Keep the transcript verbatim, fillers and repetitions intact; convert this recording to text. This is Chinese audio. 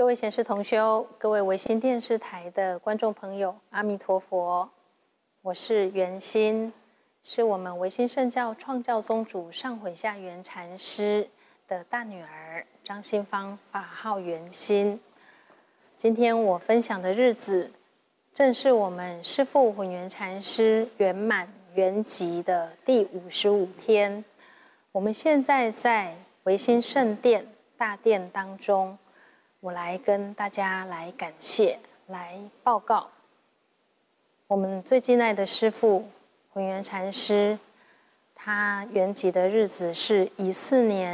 各位贤士同修，各位维新电视台的观众朋友，阿弥陀佛！我是圆心，是我们维新圣教创教宗主上悔下元禅师的大女儿张新芳，法号圆心。今天我分享的日子，正是我们师父混元禅师圆满圆寂的第五十五天。我们现在在维新圣殿大殿当中，我来跟大家来感谢，来报告。我们最敬爱的师父混元禅师，他圆寂的日子是乙巳年